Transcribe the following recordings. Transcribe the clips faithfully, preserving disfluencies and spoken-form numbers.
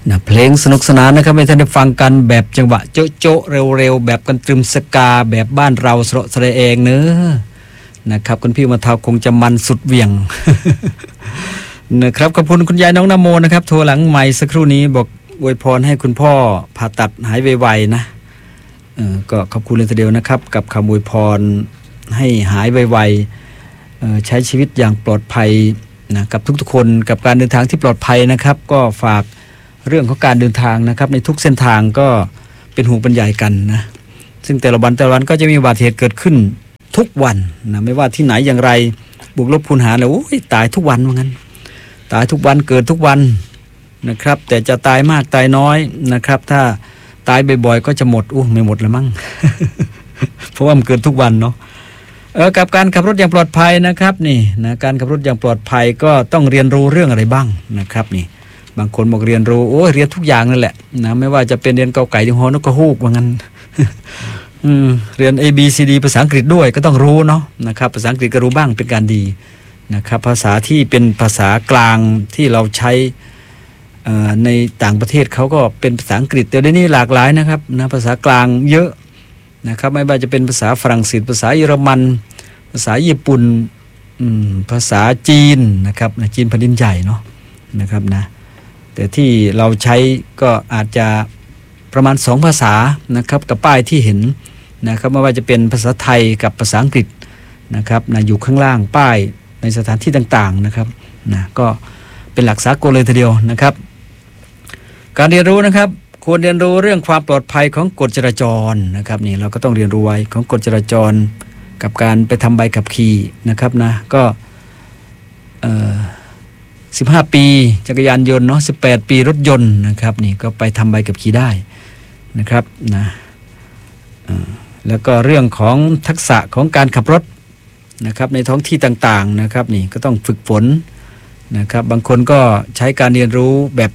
นะเพลงสนุกสนานนะครับให้ท่านได้ฟังกันแบบจังหวะโจ๊ะโจ๊ะเร็วๆแบบกันตรึมสกาแบบบ้านเราสระสระเองเนอะนะครับคุณพี่มาเทาคงจะมันสุดเหวี่ยง นะครับขอบคุณคุณยายน้องนโมนะครับโทรหลังใหม่สักครู่นี้บอกอวยพรให้คุณพ่อผ่าตัดหายไวๆนะเออก็ขอบคุณเลยทีเดียวนะครับกับคำอวยพรให้หายไวๆเอ่อใช้ชีวิตอย่างปลอดภัยนะกับทุกๆคนกับการเดินทางที่ปลอดภัยนะครับก็ฝากเรื่องของการเดินทางนะครับในทุกเส้นทางก็เป็นห่วงเป็นใยกันนะซึ่งแต่ละวันแต่ละวันก็จะมีอุบัติเหตุเกิดขึ้นทุกวันนะไม่ว่าที่ไหนอย่างไรบวกลบคูณหารแล้วโอ้ยตายทุกวันว่างั้นตายทุกวันเกิดทุกวันนะครับแต่จะตายมากตายน้อยนะครับถ้าตายบ่อยๆก็จะหมดอู้ไม่หมดละมั้ง เพราะว่ามันเกิดทุกวันเนาะเออกับการขับรถอย่างปลอดภัยนะครับนี่นะการขับรถอย่างปลอดภัยก็ต้องเรียนรู้เรื่องอะไรบ้างนะครับนี่บางคนบอกเรียนรู้โอ้ยเรียนทุกอย่างนั่นแหละนะไม่ว่าจะเป็นเรียนเกาไก่ถึงฮอนกกระฮูกว่างั้น อืมเรียน A B C D ภาษาอังกฤษด้วยก็ต้องรู้เนาะนะครับภาษาอังกฤษก็รู้บ้างเป็นการดีนะครับภาษาที่เป็นภาษากลางที่เราใช้ในต่างประเทศเขาก็เป็นภาษาอังกฤษแต่เดี๋ยวนี้หลากหลายนะครับนะภาษากลางเยอะนะครับไม่ว่าจะเป็นภาษาฝรั่งเศสภาษาเยอรมันภาษาญี่ปุ่นภาษาจีนนะครับนะจีนแผ่นดินใหญ่เนาะนะครับนะแต่ที่เราใช้ก็อาจจะประมาณสองภาษานะครับกับป้ายที่เห็นนะครับไม่ว่าจะเป็นภาษาไทยกับภาษาอังกฤษนะครับนะอยู่ข้างล่างป้ายในสถานที่ต่างๆนะครับนะก็เป็นหลักสากลเลยทีเดียวนะครับการเรียนรู้นะครับควรเรียนรู้เรื่องความปลอดภัยของกฎจราจรนะครับนี่เราก็ต้องเรียนรู้ไว้ของกฎจราจรกับการไปทำใบขับขี่นะครับนะก็เอ่อสิบห้าปีจักรยานยนต์เนาะสิบแปดปีรถยนต์นะครับนี่ก็ไปทำใบขับขี่ได้นะครับนะแล้วก็เรื่องของทักษะของการขับรถนะครับในท้องที่ต่างๆนะครับนี่ก็ต้องฝึกฝนนะครับบางคนก็ใช้การเรียนรู้แบบ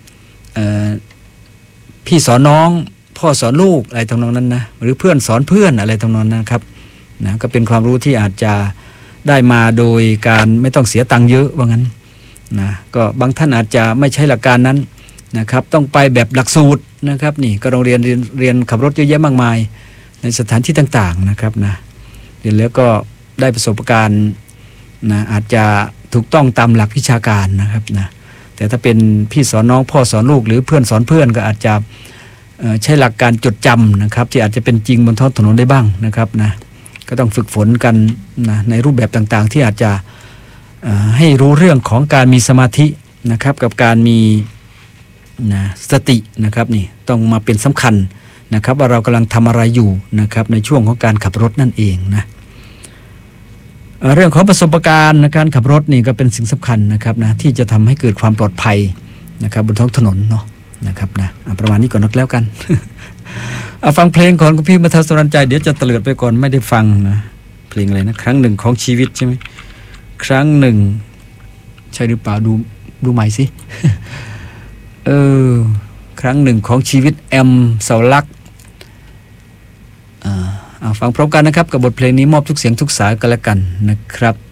พี่สอนน้องพ่อสอนลูกอะไรทำนองนั้นนะหรือเพื่อนสอนเพื่อนอะไรทำนองนั้นนะครับนะก็เป็นความรู้ที่อาจจะได้มาโดยการไม่ต้องเสียตังค์เยอะว่างั้นนะก็บางท่านอาจจะไม่ใช้หลักการนั้นนะครับต้องไปแบบหลักสูตรนะครับนี่ก็โรงเรียนเรียนเรียนขับรถเยอะแยะมากมายในสถานที่ต่างๆนะครับนะเรียนแล้วก็ได้ประสบการณ์นะอาจจะถูกต้องตามหลักวิชาการนะครับนะแต่ถ้าเป็นพี่สอนน้องพ่อสอนลูกหรือเพื่อนสอนเพื่อนก็อาจจะใช้หลักการจดจำนะครับที่อาจจะเป็นจริงบนท้องถนนได้บ้างนะครับนะก็ต้องฝึกฝนกันนะในรูปแบบต่างๆที่อาจจะให้รู้เรื่องของการมีสมาธินะครับกับการมีนะสตินะครับนี่ต้องมาเป็นสำคัญนะครับว่าเรากำลังทำอะไรอยู่นะครับในช่วงของการขับรถนั่นเองนะเรื่องของประสบการณ์ในการขับรถนี่ก็เป็นสิ่งสำคัญนะครับนะที่จะทำให้เกิดความปลอดภัยนะครับบนท้องถนนเนาะนะครับนะประมาณนี้ก่อนนักแล้วกัน เอาฟังเพลงของคุณพี่มาทาสรัญใจเดี๋ยวจะเตลิดไปก่อนไม่ได้ฟังนะเพลงอะไรนะครั้งหนึ่งของชีวิตใช่ไหมครั้งหนึ่งใช่หรือเปล่าดูดูใหม่สิ เออครั้งหนึ่งของชีวิตแอมเสาลักษณ์อ่าฟังพร้อมกันนะครับกับบทเพลงนี้มอบทุกเสียงทุกสายกันแล้วกันนะครับ